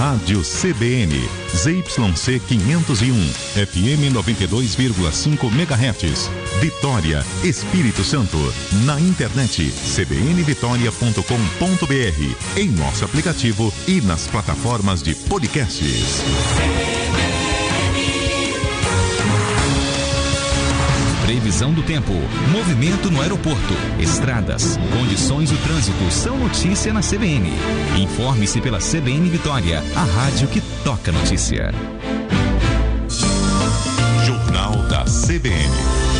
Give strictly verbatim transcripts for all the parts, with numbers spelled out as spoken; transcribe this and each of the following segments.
Rádio C B N, Z Y C quinhentos e um, F M noventa e dois vírgula cinco megahertz, Vitória, Espírito Santo. Na internet, c b n vitória ponto com ponto b r, em nosso aplicativo e nas plataformas de podcasts. Previsão do tempo, movimento no aeroporto, estradas, condições do trânsito são notícia na C B N. Informe-se pela C B N Vitória, a rádio que toca notícia. Jornal da C B N.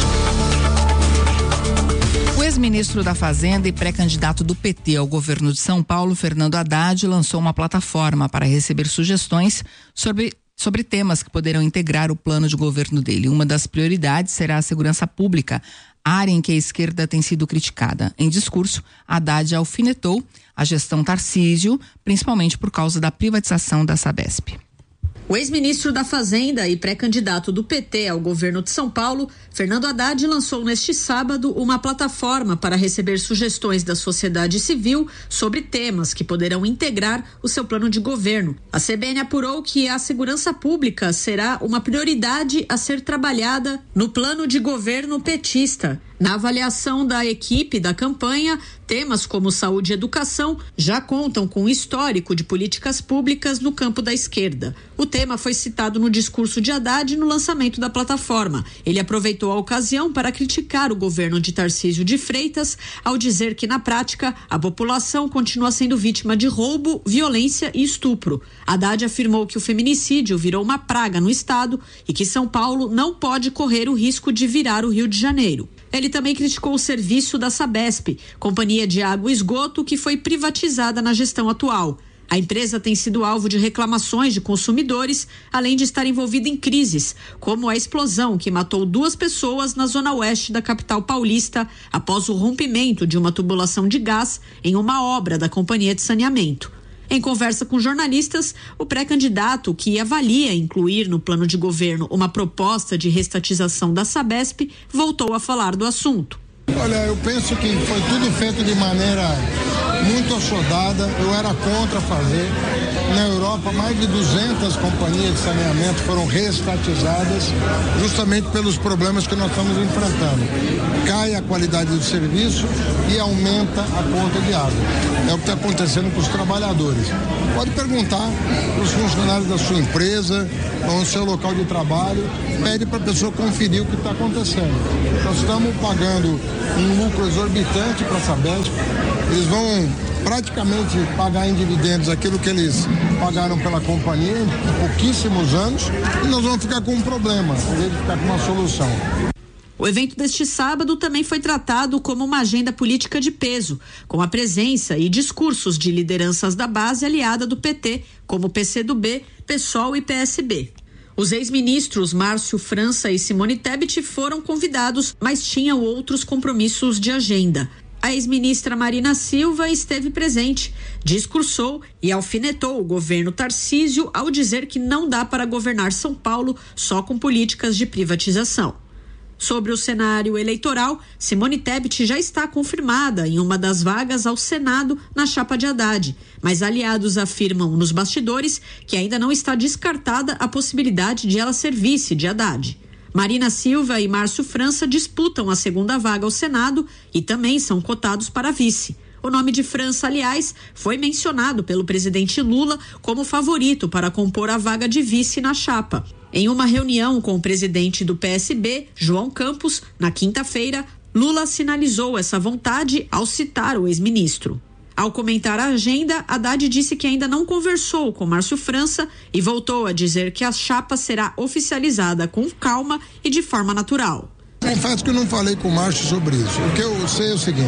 O ex-ministro da Fazenda e pré-candidato do P T ao governo de São Paulo, Fernando Haddad, lançou uma plataforma para receber sugestões sobre sobre temas que poderão integrar o plano de governo dele. Uma das prioridades será a segurança pública, área em que a esquerda tem sido criticada. Em discurso, Haddad alfinetou a gestão Tarcísio, principalmente por causa da privatização da Sabesp. O ex-ministro da Fazenda e pré-candidato do P T ao governo de São Paulo, Fernando Haddad, lançou neste sábado uma plataforma para receber sugestões da sociedade civil sobre temas que poderão integrar o seu plano de governo. A C B N apurou que a segurança pública será uma prioridade a ser trabalhada no plano de governo petista. Na avaliação da equipe da campanha, temas como saúde e educação já contam com um histórico de políticas públicas no campo da esquerda. O tema foi citado no discurso de Haddad no lançamento da plataforma. Ele aproveitou a ocasião para criticar o governo de Tarcísio de Freitas ao dizer que, na prática, a população continua sendo vítima de roubo, violência e estupro. Haddad afirmou que o feminicídio virou uma praga no estado e que São Paulo não pode correr o risco de virar o Rio de Janeiro. Ele também criticou o serviço da Sabesp, companhia de água e esgoto que foi privatizada na gestão atual. A empresa tem sido alvo de reclamações de consumidores, além de estar envolvida em crises, como a explosão que matou duas pessoas na zona oeste da capital paulista após o rompimento de uma tubulação de gás em uma obra da companhia de saneamento. Em conversa com jornalistas, o pré-candidato, que avalia incluir no plano de governo uma proposta de restatização da Sabesp, voltou a falar do assunto. Olha, eu penso que foi tudo feito de maneira muito assodada, eu era contra fazer. Na Europa, mais de duzentas companhias de saneamento foram reestatizadas justamente pelos problemas que nós estamos enfrentando. Cai a qualidade do serviço e aumenta a conta de água. É o que está acontecendo com os trabalhadores. Pode perguntar para os funcionários da sua empresa ou no seu local de trabalho, pede para a pessoa conferir o que está acontecendo. Nós estamos pagando um lucro exorbitante para a Sabesp, eles vão praticamente pagar em dividendos aquilo que eles pagaram pela companhia em pouquíssimos anos e nós vamos ficar com um problema, em vez de ficar com uma solução. O evento deste sábado também foi tratado como uma agenda política de peso, com a presença e discursos de lideranças da base aliada do P T, como P C do B, PSOL e P S B. Os ex-ministros Márcio França e Simone Tebet foram convidados, mas tinham outros compromissos de agenda. A ex-ministra Marina Silva esteve presente, discursou e alfinetou o governo Tarcísio ao dizer que não dá para governar São Paulo só com políticas de privatização. Sobre o cenário eleitoral, Simone Tebet já está confirmada em uma das vagas ao Senado na chapa de Haddad, mas aliados afirmam nos bastidores que ainda não está descartada a possibilidade de ela ser vice de Haddad. Marina Silva e Márcio França disputam a segunda vaga ao Senado e também são cotados para vice. O nome de França, aliás, foi mencionado pelo presidente Lula como favorito para compor a vaga de vice na chapa. Em uma reunião com o presidente do P S B, João Campos, na quinta-feira, Lula sinalizou essa vontade ao citar o ex-ministro. Ao comentar a agenda, Haddad disse que ainda não conversou com Márcio França e voltou a dizer que a chapa será oficializada com calma e de forma natural. Confesso que eu não falei com o Márcio sobre isso. O que eu sei é o seguinte: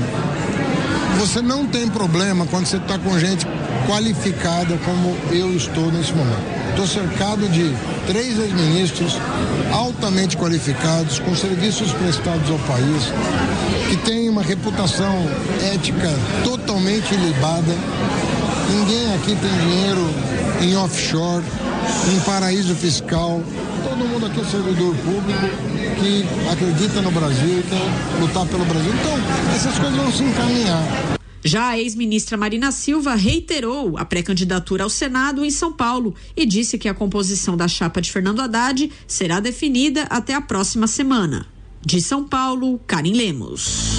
você não tem problema quando você está com gente qualificada como eu estou nesse momento. Estou cercado de três ex-ministros altamente qualificados, com serviços prestados ao país, que têm uma reputação ética totalmente ilibada. Ninguém aqui tem dinheiro em offshore, em paraíso fiscal. Todo mundo aqui é servidor público que acredita no Brasil e quer lutar pelo Brasil. Então, essas coisas vão se encaminhar. Já a ex-ministra Marina Silva reiterou a pré-candidatura ao Senado em São Paulo e disse que a composição da chapa de Fernando Haddad será definida até a próxima semana. De São Paulo, Karin Lemos.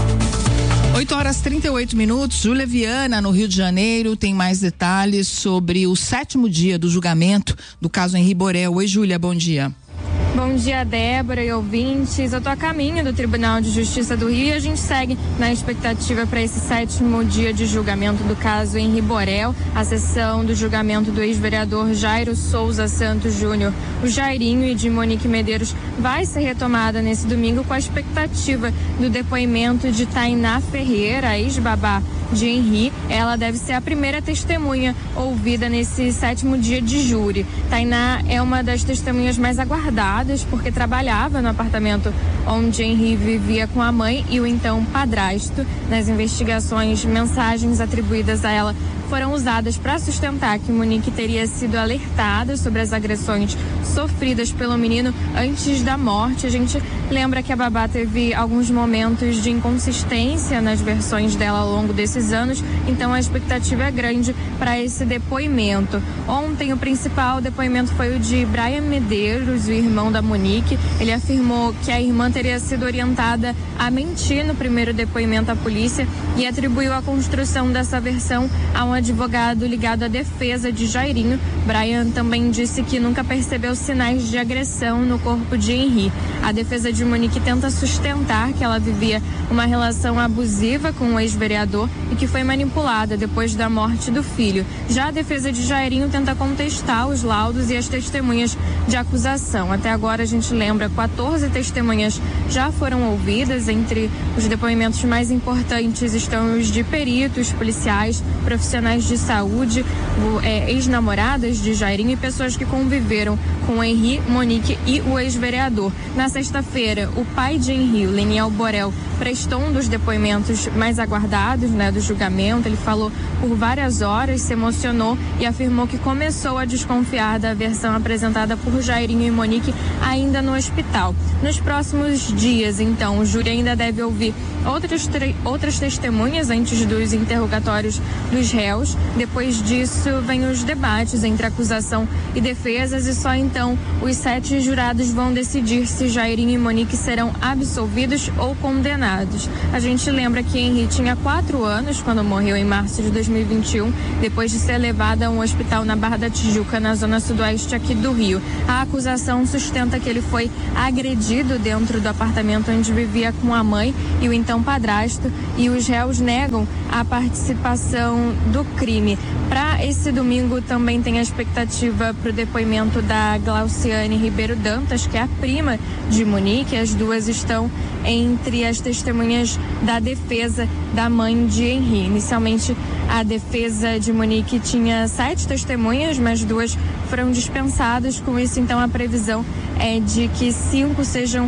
oito horas e trinta e oito minutos. Júlia Viana, no Rio de Janeiro, tem mais detalhes sobre o sétimo dia do julgamento do caso Henri Borel. Oi, Júlia, bom dia. Bom dia, Débora e ouvintes. Eu tô a caminho do Tribunal de Justiça do Rio e a gente segue na expectativa para esse sétimo dia de julgamento do caso Henri Borel. A sessão do julgamento do ex-vereador Jairo Souza Santos Júnior, o Jairinho, e de Monique Medeiros vai ser retomada nesse domingo com a expectativa do depoimento de Tainá Ferreira, ex-babá de Henri. Ela deve ser a primeira testemunha ouvida nesse sétimo dia de júri. Tainá é uma das testemunhas mais aguardadas porque trabalhava no apartamento onde Henri vivia com a mãe e o então padrasto. Nas investigações, mensagens atribuídas a ela foram usadas para sustentar que Monique teria sido alertada sobre as agressões sofridas pelo menino antes da morte. A gente lembra que a babá teve alguns momentos de inconsistência nas versões dela ao longo desses anos, então a expectativa é grande para esse depoimento. Ontem o principal depoimento foi o de Brian Medeiros, o irmão da Monique. Ele afirmou que a irmã teria sido orientada a mentir no primeiro depoimento à polícia e atribuiu a construção dessa versão a um advogado ligado à defesa de Jairinho. Brian também disse que nunca percebeu sinais de agressão no corpo de Henri. A defesa de Monique tenta sustentar que ela vivia uma relação abusiva com o ex-vereador e que foi manipulada depois da morte do filho. Já a defesa de Jairinho tenta contestar os laudos e as testemunhas de acusação. Até agora, a gente lembra, quatorze testemunhas já foram ouvidas. Entre os depoimentos mais importantes estão os de peritos, policiais, profissionais de saúde, é, ex-namoradas de Jairinho e pessoas que conviveram com Henri, Monique e o ex-vereador. Na sexta-feira, o pai de Henri, o Leniel Borel, prestou um dos depoimentos mais aguardados, né, do julgamento. Ele falou por várias horas, se emocionou e afirmou que começou a desconfiar da versão apresentada por Jairinho e Monique ainda no hospital. Nos próximos dias, então, o júri ainda deve ouvir outras, outras testemunhas antes dos interrogatórios dos réus. Depois disso, vem os debates entre acusação e defesas e só então os sete jurados vão decidir se Jairinho e Monique serão absolvidos ou condenados. A gente lembra que Henri tinha quatro anos quando morreu em março de dois mil e vinte e um, depois de ser levado a um hospital na Barra da Tijuca, na zona sudoeste aqui do Rio. A acusação sustenta que ele foi agredido dentro do apartamento onde vivia com a mãe e o então padrasto, e os réus negam a participação do crime. Para esse domingo também tem a expectativa para o depoimento da Glauciane Ribeiro Dantas, que é a prima de Monique. As duas estão entre as testemunhas da defesa da mãe de Henri. Inicialmente, a defesa de Monique tinha sete testemunhas, mas duas foram dispensadas. Com isso, então, a previsão é de que cinco sejam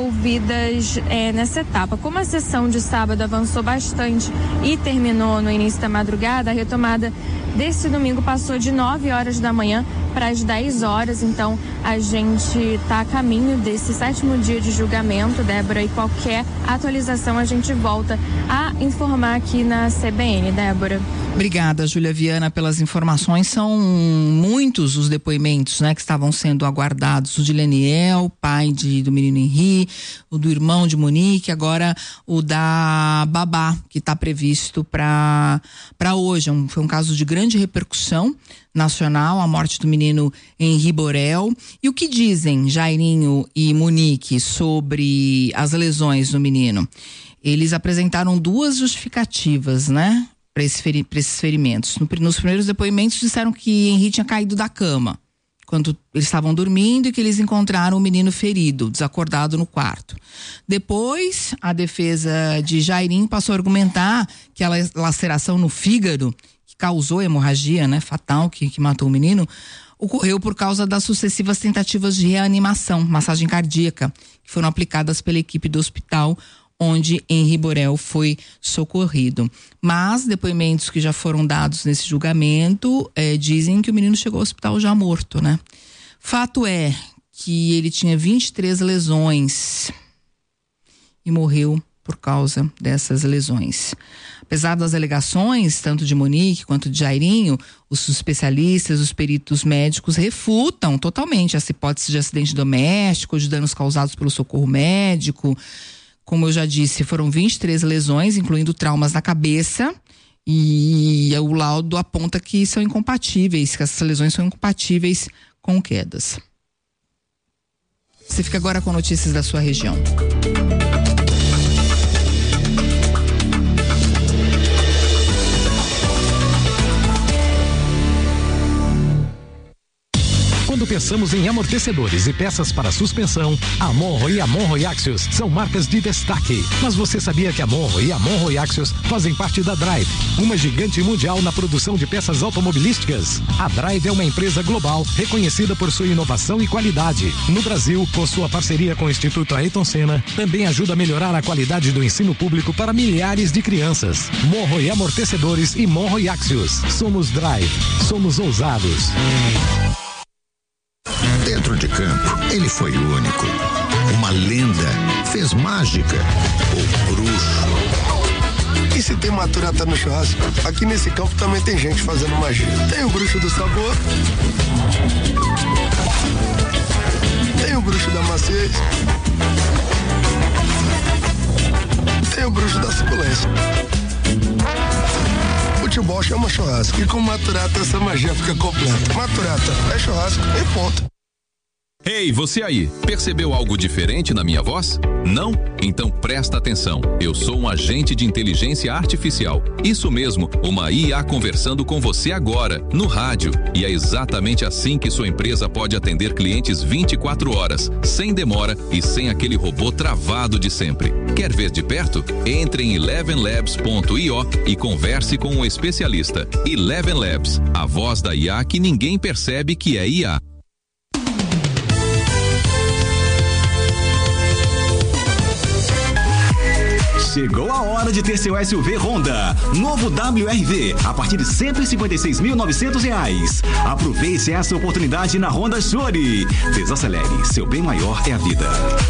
ouvidas é, nessa etapa. Como a sessão de sábado avançou bastante e terminou no início da madrugada, a retomada desse domingo passou de nove horas da manhã para as dez horas, então a gente está a caminho desse sétimo dia de julgamento, Débora, e qualquer atualização a gente volta a informar aqui na C B N, Débora. Obrigada, Júlia Viana, pelas informações. São muitos os depoimentos, né, que estavam sendo aguardados. O de Leniel, pai de, do menino Henri, o do irmão de Monique, agora o da babá, que está previsto para para hoje. Um, foi um caso de grande repercussão nacional, a morte do menino Henri Borel. E o que dizem Jairinho e Monique sobre as lesões do menino? Eles apresentaram duas justificativas, né, para esse feri- esses ferimentos. No, nos primeiros depoimentos disseram que Henri tinha caído da cama quando eles estavam dormindo e que eles encontraram o menino ferido, desacordado no quarto. Depois, a defesa de Jairinho passou a argumentar que a laceração no fígado, que causou hemorragia, né, fatal, que, que matou o menino, ocorreu por causa das sucessivas tentativas de reanimação, massagem cardíaca, que foram aplicadas pela equipe do hospital onde Henri Borel foi socorrido. Mas depoimentos que já foram dados nesse julgamento eh, dizem que o menino chegou ao hospital já morto, né? Fato é que ele tinha vinte e três lesões e morreu por causa dessas lesões. Apesar das alegações, tanto de Monique quanto de Jairinho, os especialistas, os peritos médicos refutam totalmente essa hipótese de acidente doméstico, de danos causados pelo socorro médico. Como eu já disse, foram vinte e três lesões, incluindo traumas na cabeça, e o laudo aponta que são incompatíveis, que essas lesões são incompatíveis com quedas. Você fica agora com notícias da sua região. Quando pensamos em amortecedores e peças para suspensão, a Monro e a Monro Axios são marcas de destaque. Mas você sabia que a Monro e a Monro Axios fazem parte da Drive, uma gigante mundial na produção de peças automobilísticas? A Drive é uma empresa global reconhecida por sua inovação e qualidade. No Brasil, com sua parceria com o Instituto Ayrton Senna, também ajuda a melhorar a qualidade do ensino público para milhares de crianças. Monro e amortecedores e Monro Axios. Somos Drive. Somos ousados. Dentro de campo, ele foi único. Uma lenda, fez mágica. O bruxo. E se tem maturata no churrasco, aqui nesse campo também tem gente fazendo magia. Tem o bruxo do sabor, tem o bruxo da maciez, tem o bruxo da suculência. Futebol chama churrasco e com maturata essa magia fica completa. Maturata é churrasco e ponto. Ei, você aí, percebeu algo diferente na minha voz? Não? Então presta atenção. Eu sou um agente de inteligência artificial. Isso mesmo, uma I A conversando com você agora, no rádio. E é exatamente assim que sua empresa pode atender clientes vinte e quatro horas, sem demora e sem aquele robô travado de sempre. Quer ver de perto? Entre em eleven labs ponto i o e converse com um especialista. Eleven Labs, a voz da I A que ninguém percebe que é I A. Chegou a hora de ter seu S U V Honda. Novo W R V, a partir de cento e cinquenta e seis mil e novecentos reais. Aproveite essa oportunidade na Honda Shore. Desacelere, seu bem maior é a vida.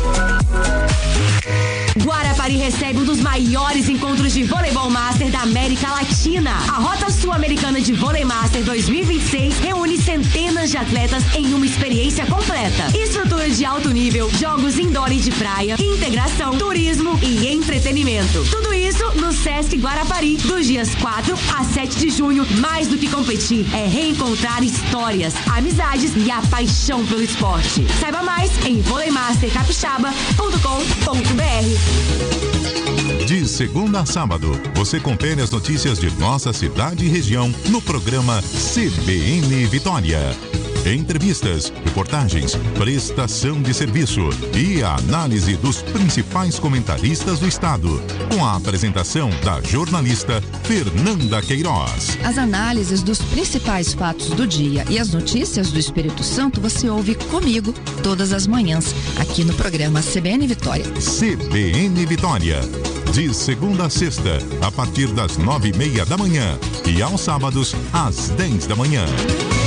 Guarapari recebe um dos maiores encontros de voleibol master da América Latina. A Rota Sul-Americana de Vôlei Master dois mil e vinte e seis reúne centenas de atletas em uma experiência completa. Estrutura de alto nível, jogos indoor e de praia, integração, turismo e entretenimento. Tudo isso no Sesc Guarapari, dos dias quatro a sete de junho. Mais do que competir, é reencontrar histórias, amizades e a paixão pelo esporte. Saiba mais em vôlei master capixaba ponto com ponto b r. De segunda a sábado, você confere as notícias de nossa cidade e região no programa C B N Vitória. Entrevistas, reportagens, prestação de serviço e a análise dos principais comentaristas do estado, com a apresentação da jornalista Fernanda Queiroz. As análises dos principais fatos do dia e as notícias do Espírito Santo você ouve comigo todas as manhãs, aqui no programa C B N Vitória. C B N Vitória, de segunda a sexta, a partir das nove e meia da manhã e aos sábados, às dez da manhã.